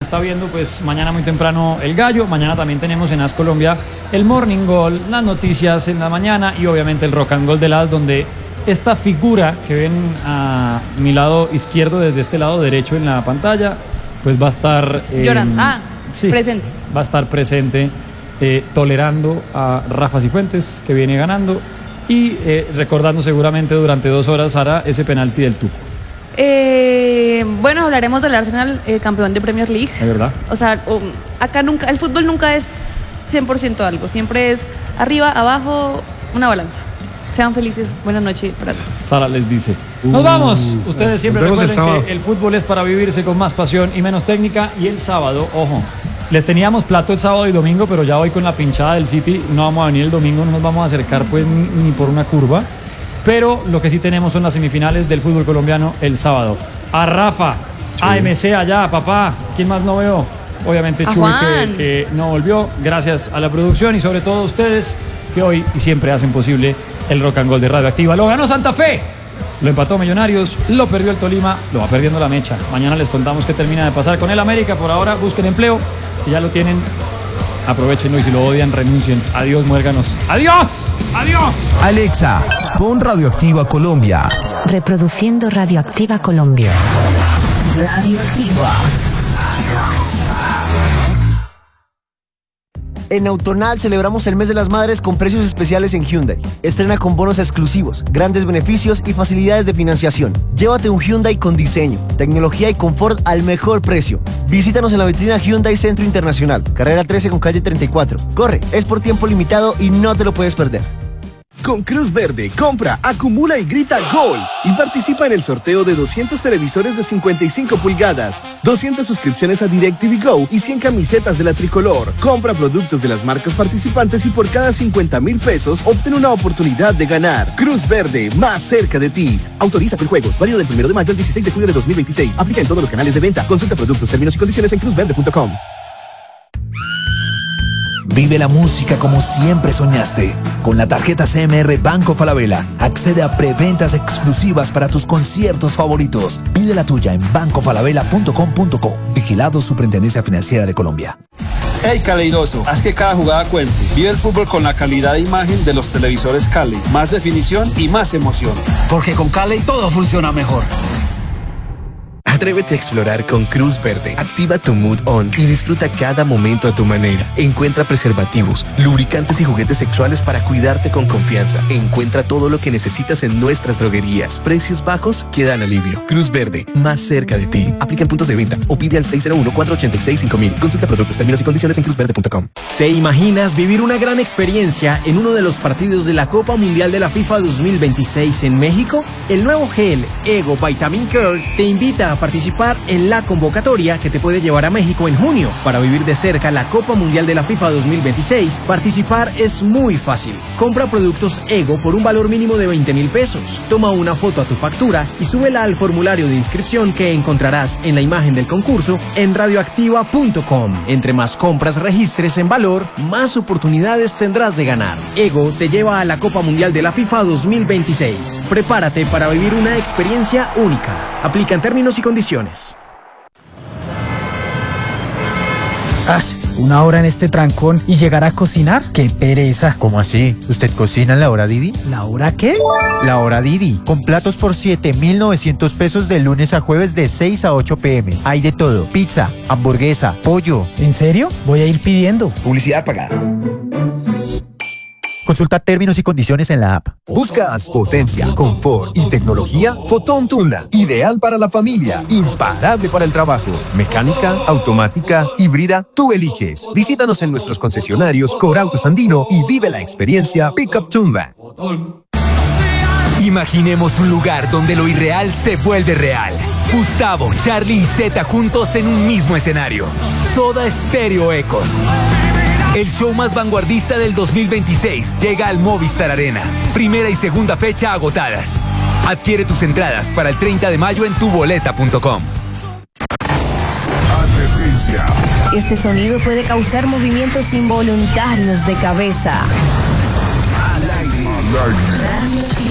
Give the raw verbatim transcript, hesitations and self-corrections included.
está viendo, pues mañana muy temprano el Gallo, mañana también tenemos en As Colombia el Morning Goal, las noticias en la mañana y obviamente el Rock and Gold de las, donde esta figura que ven a mi lado izquierdo desde este lado derecho en la pantalla, pues va a estar... Eh, Llorando, ah, sí, presente. Va a estar presente eh, tolerando a Rafa Cifuentes, que viene ganando, y eh, recordando seguramente durante dos horas hará ese penalti del Tuco. Eh, bueno, hablaremos del Arsenal, eh, campeón de Premier League. Es verdad. O sea, um, acá nunca, el fútbol nunca es cien por ciento algo, siempre es arriba, abajo, una balanza. Sean felices, buenas noches para todos. Sara les dice, nos vamos. Uh, Ustedes siempre nos vemos el recuerden sábado. que el fútbol es para vivirse con más pasión y menos técnica. Y el sábado, ojo, les teníamos plato el sábado y domingo, pero ya hoy con la pinchada del City no vamos a venir el domingo, no nos vamos a acercar pues ni, ni por una curva. Pero lo que sí tenemos son las semifinales del fútbol colombiano el sábado. A Rafa, sí. A M C allá, papá. ¿Quién más no veo? Obviamente A Chuy, que, Juan. que no volvió. Gracias a la producción y sobre todo a ustedes que hoy y siempre hacen posible el Rock and Gold de Radioactiva. Lo ganó Santa Fe, lo empató Millonarios, lo perdió el Tolima, lo va perdiendo la Mecha. Mañana les contamos qué termina de pasar con el América. Por ahora busquen empleo, si ya lo tienen, aprovechenlo y si lo odian, renuncien. Adiós, muérganos. ¡Adiós! ¡Adiós! Alexa, pon Radioactiva Colombia. Reproduciendo Radioactiva Colombia. Radioactiva. En Autonal celebramos el mes de las madres con precios especiales en Hyundai. Estrena con bonos exclusivos, grandes beneficios y facilidades de financiación. Llévate un Hyundai con diseño, tecnología y confort al mejor precio. Visítanos en la vitrina Hyundai Centro Internacional, carrera trece con calle treinta y cuatro. Corre, es por tiempo limitado y no te lo puedes perder. Con Cruz Verde, compra, acumula y grita ¡Gol! Y participa en el sorteo de doscientos televisores de cincuenta y cinco pulgadas, doscientas suscripciones a DirecTV Go y cien camisetas de la tricolor. Compra productos de las marcas participantes y por cada cincuenta mil pesos obtén una oportunidad de ganar. Cruz Verde, más cerca de ti. Autoriza con juegos, válido del primero de mayo al dieciséis de julio de dos mil veintiséis. Aplica en todos los canales de venta. Consulta productos, términos y condiciones en cruz verde punto com. Vive la música como siempre soñaste. Con la tarjeta C M R Banco Falabella, accede a preventas exclusivas para tus conciertos favoritos. Pide la tuya en banco falabella punto com punto co. Vigilado Superintendencia Financiera de Colombia. Hey Caleidoso, haz que cada jugada cuente. Vive el fútbol con la calidad de imagen de los televisores Caley. Más definición y más emoción. Porque con Caley todo funciona mejor. Atrévete a explorar con Cruz Verde. Activa tu Mood On y disfruta cada momento a tu manera. Encuentra preservativos, lubricantes y juguetes sexuales para cuidarte con confianza. Encuentra todo lo que necesitas en nuestras droguerías. Precios bajos que dan alivio. Cruz Verde, más cerca de ti. Aplica en puntos de venta o pide al seis cero uno, cuatro ocho seis, cinco mil. Consulta productos, términos y condiciones en cruz verde punto com. ¿Te imaginas vivir una gran experiencia en uno de los partidos de la Copa Mundial de la FIFA dos mil veintiséis en México? El nuevo gel Ego Vitamin Curl te invita a participar en la convocatoria que te puede llevar a México en junio. Para vivir de cerca la Copa Mundial de la FIFA dos mil veintiséis, participar es muy fácil. Compra productos Ego por un valor mínimo de veinte mil pesos. Toma una foto a tu factura y súbela al formulario de inscripción que encontrarás en la imagen del concurso en radioactiva punto com. Entre más compras registres en valor, más oportunidades tendrás de ganar. Ego te lleva a la Copa Mundial de la FIFA dos mil veintiséis. Prepárate para vivir una experiencia única. Aplican términos y condiciones. Ah, una hora en este trancón y llegar a cocinar, qué pereza. ¿Cómo así? ¿Usted cocina en la hora Didi? ¿La hora qué? La hora Didi, con platos por siete mil novecientos pesos de lunes a jueves de seis a ocho pm. Hay de todo, pizza, hamburguesa, pollo. ¿En serio? Voy a ir pidiendo. Publicidad pagada. Consulta términos y condiciones en la app. ¿Buscas potencia, confort y tecnología? Fotón Tundra, ideal para la familia, imparable para el trabajo. Mecánica, automática, híbrida, tú eliges. Visítanos en nuestros concesionarios Corautos Andino y vive la experiencia Pickup Tundra. Imaginemos un lugar donde lo irreal se vuelve real. Gustavo, Charlie y Zeta juntos en un mismo escenario. Soda Stereo Ecos. El show más vanguardista del dos mil veintiséis llega al Movistar Arena. Primera y segunda fecha agotadas. Adquiere tus entradas para el treinta de mayo en tu boleta punto com. Este sonido puede causar movimientos involuntarios de cabeza. Al aire. Al aire.